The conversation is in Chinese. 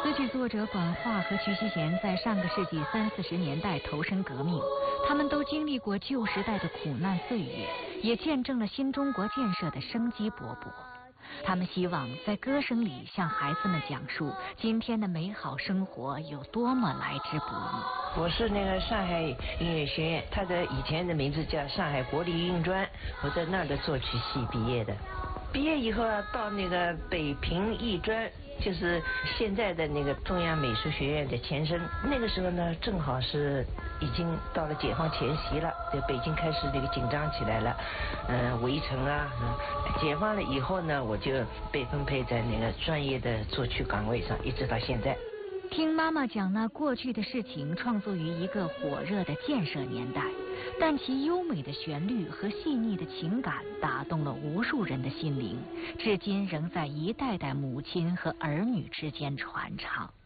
词曲作者管化和徐熙贤在上个世纪30、40年代投身革命，他们都经历过旧时代的苦难岁月，也见证了新中国建设的生机勃勃。他们希望在歌声里向孩子们讲述今天的美好生活有多么来之不易。 我是那个上海音乐学院，它的以前的名字叫上海国立音专，我在那儿的作曲系毕业的。毕业以后啊，到那个北平艺专，就是现在的那个中央美术学院的前身。那个时候呢，正好是已经到了解放前夕了，在北京开始那个紧张起来了，围城啊，解放了以后呢，我就被分配在那个专业的作曲岗位上，一直到现在。 听妈妈讲那过去的事情，创作于一个火热的建设年代，但其优美的旋律和细腻的情感打动了无数人的心灵，至今仍在一代代母亲和儿女之间传唱。